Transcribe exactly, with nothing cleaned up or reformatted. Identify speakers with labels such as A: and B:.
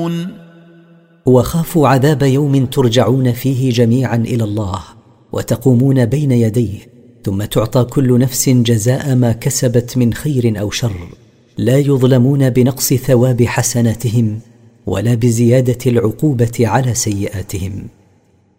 A: يعلمون.
B: وخافوا عذاب يوم ترجعون فيه جميعا إلى الله وتقومون بين يديه، ثم تعطى كل نفس جزاء ما كسبت من خير أو شر، لا يظلمون بنقص ثواب حسناتهم ولا بزيادة العقوبة على سيئاتهم.